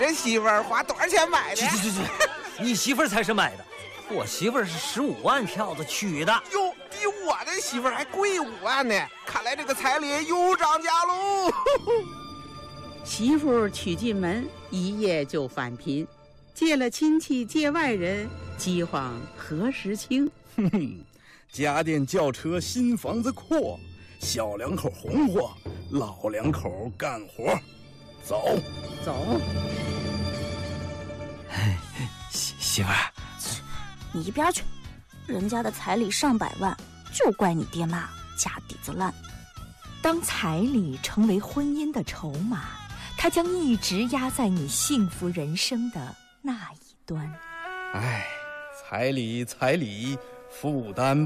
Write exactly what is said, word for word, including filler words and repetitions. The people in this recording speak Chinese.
这媳妇儿花多少钱买的？ 去去去去，你媳妇儿才是买的，我媳妇儿是十五万票子娶的。 哟，比我的媳妇儿还贵五万呢！看来这个彩礼又涨价喽。 媳妇娶进门，一夜就返贫，借了亲戚借外人，饥荒何时清？ 哼哼，家电轿车新房子阔，小两口红火，老两口干活。走走。 媳媳妇儿， 你一边去！人家的彩礼上百万，就怪你爹妈家底子烂。 当彩礼成为婚姻的筹码，它将一直压在你幸福人生的那一端。 哎，彩礼彩礼，负担